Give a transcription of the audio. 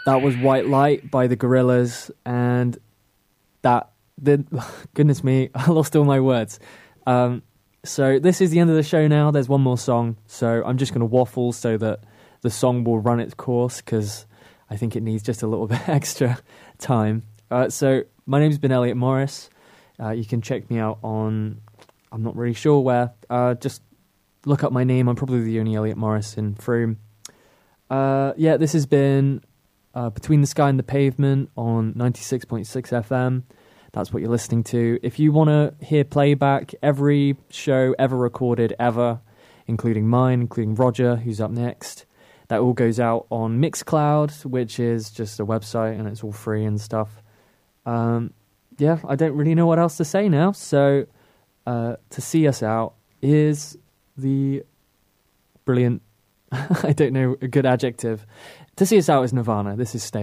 That was White Light by the Gorillaz, and goodness me, I lost all my words. So this is the end of the show now. There's one more song, so I'm just going to waffle so that the song will run its course, because I think it needs just a little bit extra time. So my name's been Elliot Morris. You can check me out on, I'm not really sure where, just look up my name. I'm probably the only Elliot Morris in Frome. This has been Between the Sky and the Pavement on 96.6 FM. That's what you're listening to. If you want to hear playback, every show ever recorded, ever, including mine, including Roger, who's up next, that all goes out on Mixcloud, which is just a website, and it's all free and stuff. I don't really know what else to say now. So to see us out is the brilliant, I don't know a good adjective. To see us out is Nirvana. This is Stay